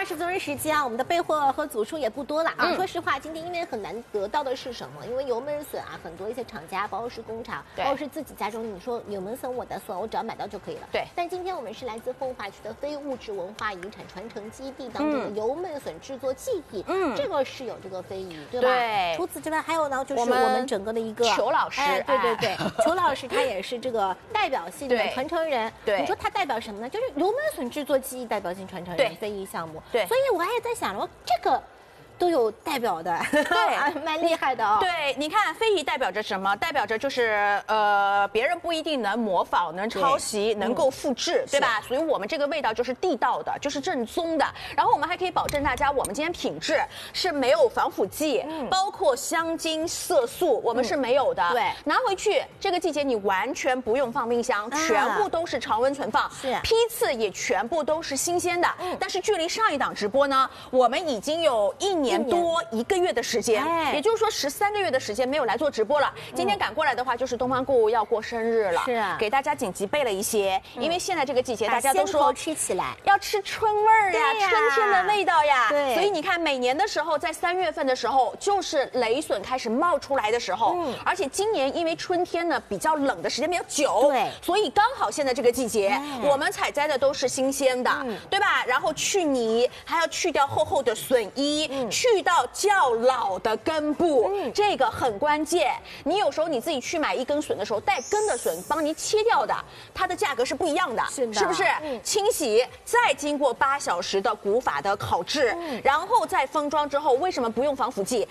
是择人时间啊，我们的备货和组数也不多了啊。说实话，今天因为很难得到的是什么？因为油焖笋啊，很多一些厂家，包括是工厂，包括是自己家中，你说油焖笋我的笋，我只要买到就可以了。 对。 但今天我们是来自奉化区的非物质文化遗产传承基地当中的油焖笋制作技艺，这个是有这个非遗，对吧？ 对。 除此之外，还有呢，就是我们整个的一个裘老师， 对，裘老师他也是这个代表性的传承人。 对。 你说他代表什么呢？就是油焖笋制作技艺代表性传承人，非遗项目。 对。 所以我也在想了，这个都有代表的，对，蛮厉害的哦。 对，你看非遗代表着什么？代表着就是别人不一定能模仿、能抄袭、能够复制，对吧？所以我们这个味道就是地道的，就是正宗的。然后我们还可以保证大家，我们今天品质是没有防腐剂，包括香精、色素，我们是没有的。 对， 拿回去这个季节你完全不用放冰箱，全部都是常温存放， 是批次也全部都是新鲜的。但是距离上一档直播呢，我们已经有1年多1个月的时间，也就是说13个月的时间没有来做直播了。今天赶过来的话，就是东方顾要过生日了， 是啊， 给大家紧急备了一些，因为现在这个季节大家都说吃起来要吃春味儿呀，春天的味道呀。 对， 所以你看每年的时候，在3月份的时候，就是雷笋开始冒出来的时候，而且今年因为春天呢比较冷的时间比较久， 对， 所以刚好现在这个季节，我们采摘的都是新鲜的，对吧？然后去泥，还要去掉厚厚的笋衣，去到较老的根部，这个很关键。你有时候你自己去买一根笋的时候，带根的笋帮你切掉的，它的价格是不一样的，是不是？清洗，再经过8小时的古法的烤制，然后再封装之后，为什么不用防腐剂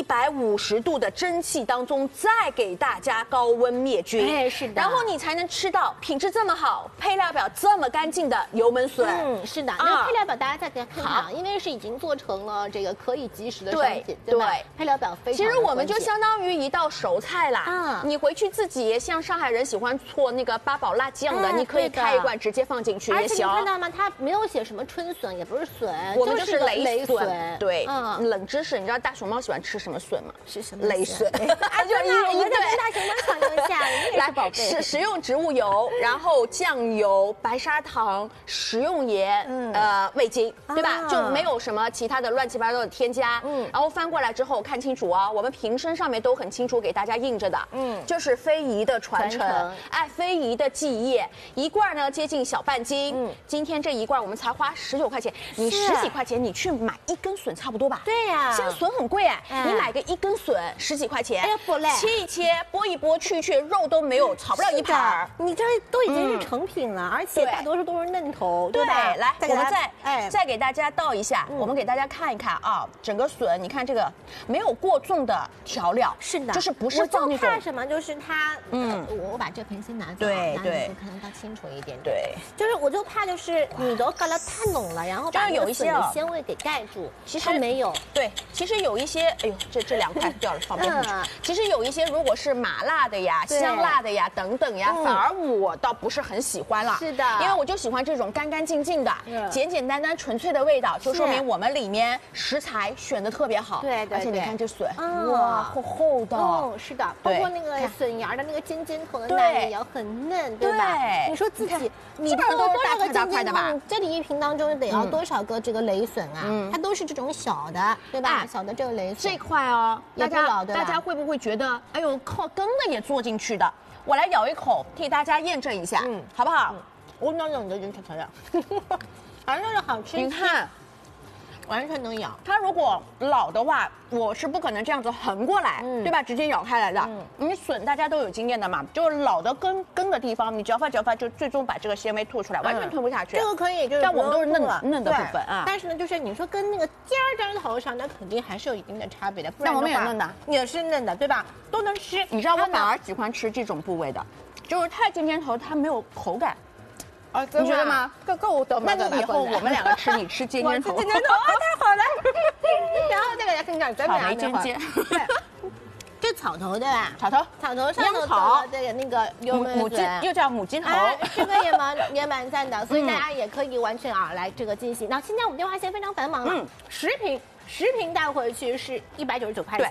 ？150度的蒸汽当中再给大家高温灭菌， 哎，是的， 然后你才能吃到品质这么好、配料表这么干净的油焖笋。 是的，那配料表大家再给看看啊，因为是已经做成了这个可以即食的商品，对吧？配料表非常。 其实我们就相当于一道熟菜啦。你回去自己像上海人喜欢做那个八宝辣酱的，你可以开一罐直接放进去也行。 而且你看到吗？它没有写什么春笋，也不是笋， 我们就是雷笋。对，冷知识，你知道大熊猫喜欢吃什么笋吗？ 是什么？ 雷笋。 啊，真的，我们在跟大熊猫抢一下，来，宝贝。 食用植物油，然后酱油、白砂糖、食用盐，味精，对吧？就没有什么其他的乱七八糟的添加。然后翻过来之后看清楚啊，我们瓶身上面都很清楚给大家印着的，就是非遗的传承，哎，非遗的技艺，一罐呢接近小半斤。今天这一罐我们才花19块钱，你10几块钱你去买一根笋差不多吧？ 对呀， 现在笋很贵哎，你买个一根笋10几块钱，切一切，剥一剥，去一去，肉都没有，炒不了一盘。 你这都已经是成品了，而且大多数都是嫩头，对吧？ 来，我们再给大家倒一下，我们给大家看一看啊，整个笋，你看这个没有过重的调料， 是的， 就是不是放那种。 我就怕什么？就是它，我把这盆先拿走， 对， 可能它清楚一点。 对， 就是我就怕就是你都搞得太浓了，然后把有一些鲜味给盖住。其实没有， 对，其实有一些，哎呦，这2块掉了，放不进去。其实有一些如果是麻辣的呀、香辣的呀等等呀，反而我倒不是很喜欢了。 是的， 因为我就喜欢这种干干净净的、简简单单、纯粹的味道，就说明我们里面食材选的特别好。 对， 而且你看这笋，哇，厚厚的。 是的，包括那个笋芽的那个尖尖头的那也要很嫩，对吧？你说自己你做多少个尖尖头？这里一瓶当中得要多少个这个雷笋啊？它都是这种小的，对吧？小的这个雷笋这块哦，大家会不会觉得，哎呦，靠根的也做进去的？我来咬一口，替大家验证一下，好不好？ 我咬的已经调料，反正就是好吃。 你看。 完全能咬。 它如果老的话，我是不可能这样子横过来，对吧？直接咬开来的。你笋大家都有经验的嘛，就是老的根的地方，你嚼发嚼发，就最终把这个纤维吐出来，完全吞不下去。 这个可以，就是但我们都是嫩的部分啊。 但是呢，就是你说跟那个尖头上，那肯定还是有一定的差别的。 但我们也嫩的， 也是嫩的，对吧？都能吃。 你知道我反而喜欢吃这种部位的，就是太尖尖头，它没有口感。你觉得吗？ 够的。 那你以后我们2个吃，你吃尖尖头。 尖尖头啊，太好了。然后再给大家看看， 草莓尖尖。 这草头对吧？ 草头上头草，这个那个母鸡又叫母鸡头， 这个也蛮赞的，所以大家也可以完全来这个进行。那今天我们电话线非常繁忙了，10瓶带回去是199块钱。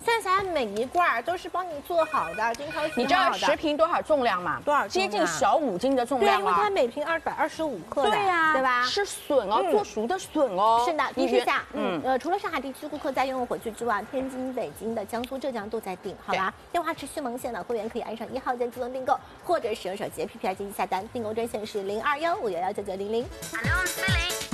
算起来每一罐都是帮你做好的，精挑细你知道10瓶多少重量吗？ 多少？ 接近小5斤的重量啊！ 对，因为它每瓶225克的， 对呀， 对吧？ 是笋哦，做熟的笋哦。 是的，提示下，除了上海地区顾客在用火炬之外，天津、北京的、江苏、浙江都在订，好吧？电话持续蒙线的会员可以按上1号键自动订购，或者使用手机 APP 来进行下单，订购专线是02151199900。Hello，I'm Billy。